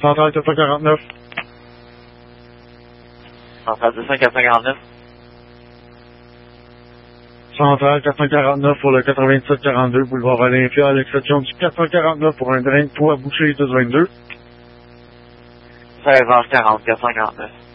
Centrale 449. Centrale 200-449. Centrale 449 pour le 8742, boulevard Olympia, à l'exception du 449 pour un drain de toit bouché 222. 16h40, 449.